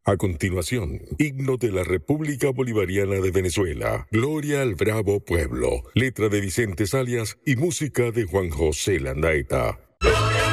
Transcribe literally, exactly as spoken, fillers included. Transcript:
A continuación, himno de la República Bolivariana de Venezuela, Gloria al Bravo Pueblo, letra de Vicente Salias y música de Juan José Landaeta.